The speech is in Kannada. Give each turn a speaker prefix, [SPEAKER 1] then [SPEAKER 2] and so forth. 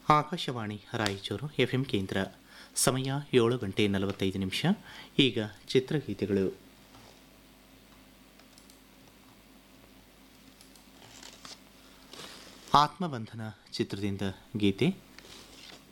[SPEAKER 1] ಆಕಾಶವಾಣಿ ರಾಯಚೂರು ಎಫ್ಎಂ ಕೇಂದ್ರ. ಸಮಯ 7:45. ಈಗ ಚಿತ್ರಗೀತೆಗಳು. ಆತ್ಮಬಂಧನ ಚಿತ್ರದಿಂದ ಗೀತೆ.